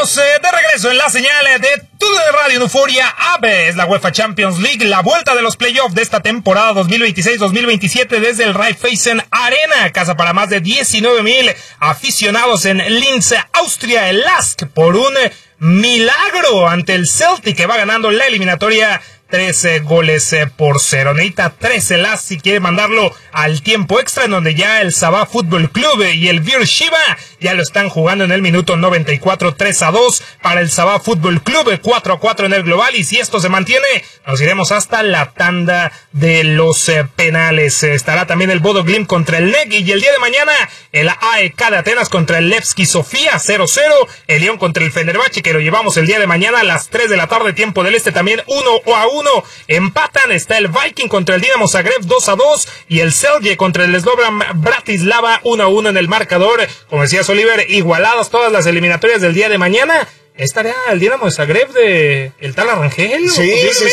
Estamos de regreso en la señal de TUDN Radio Euforia AB. Es la UEFA Champions League, la vuelta de los playoffs de esta temporada 2026-2027 desde el Raiffeisen Arena. Casa para más de 19,000 aficionados en Linz, Austria. El LASK por un milagro ante el Celtic, que va ganando la eliminatoria 3-0. Necesita 13 las si quiere mandarlo al tiempo extra, en donde ya el Sabah Fútbol Club y el Beersheba ya lo están jugando en el minuto 94, 3-2 para el Sabah Fútbol Club, 4-4 en el global, y si esto se mantiene, nos iremos hasta la tanda de los penales. Estará también el Bodo Glimt contra el NEC, y el día de mañana el AEK de Atenas contra el Levski Sofía, 0-0, el Lyon contra el Fenerbahce, que lo llevamos el día de mañana a las 3 de la tarde, tiempo del este, también 1-1. Empatan, está el Viking contra el Dinamo Zagreb 2-2 y el Celje contra el Slovan Bratislava 1-1 en el marcador. Como decías, Oliver, igualadas todas las eliminatorias del día de mañana. ¿Estaría el Dinamo Zagreb de el tal Arrangel? Sí,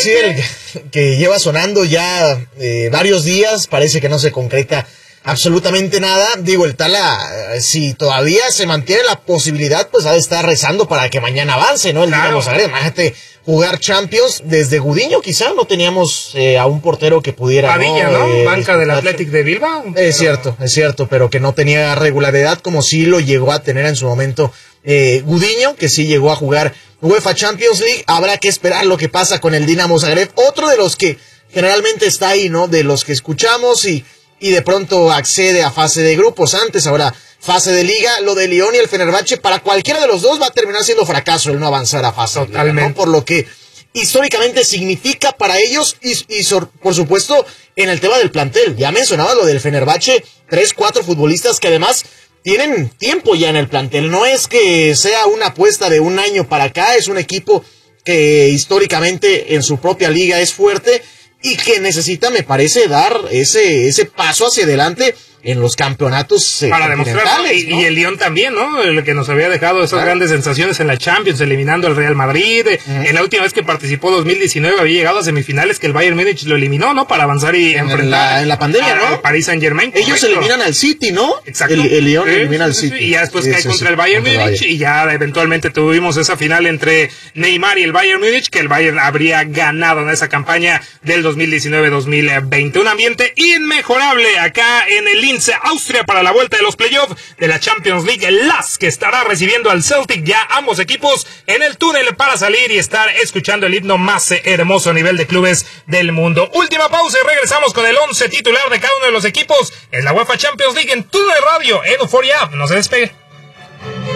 que lleva sonando ya varios días, parece que no se concreta absolutamente nada. Digo, el Tala, si todavía se mantiene la posibilidad, pues ha de estar rezando para que mañana avance, ¿no? El Dinamo Zagreb, imagínate jugar Champions desde Gudiño, quizá no teníamos a un portero que pudiera... Padilla, ¿no? Banca del Athletic de Bilbao. Es cierto, pero que no tenía regularidad como sí lo llegó a tener en su momento Gudiño, que sí llegó a jugar UEFA Champions League. Habrá que esperar lo que pasa con el Dinamo Zagreb, otro de los que generalmente está ahí, ¿no? De los que escuchamos y de pronto accede a fase de grupos antes, ahora fase de liga. Lo de Lyon y el Fenerbahce, para cualquiera de los dos va a terminar siendo fracaso el no avanzar a fase de liga, ¿no? Por lo que históricamente significa para ellos y por supuesto en el tema del plantel. Ya mencionaba lo del Fenerbahce, 3-4 futbolistas que además tienen tiempo ya en el plantel. No es que sea una apuesta de un año para acá, es un equipo que históricamente en su propia liga es fuerte y que necesita, me parece, dar ese paso hacia adelante en los campeonatos para demostrar, ¿no? Y el Lyon también, ¿no? El que nos había dejado esas grandes sensaciones en la Champions, eliminando al Real Madrid. En la última vez que participó, 2019, había llegado a semifinales, que el Bayern Múnich lo eliminó, ¿no? Para avanzar y enfrentar en la pandemia, ¿no? Paris Saint-Germain. Ellos eliminan al City, ¿no? Exacto. El Lyon elimina al City. Y ya después cae contra el Bayern Múnich, y ya eventualmente tuvimos esa final entre Neymar y el Bayern Múnich, que el Bayern habría ganado en esa campaña del 2019-2020. Un ambiente inmejorable acá en el Austria para la vuelta de los playoffs de la Champions League. El LASK, que estará recibiendo al Celtic, ya ambos equipos en el túnel para salir y estar escuchando el himno más hermoso a nivel de clubes del mundo. Última pausa y regresamos con el 11 titular de cada uno de los equipos en la UEFA Champions League en TUDN Radio, Euforia. No se despegue.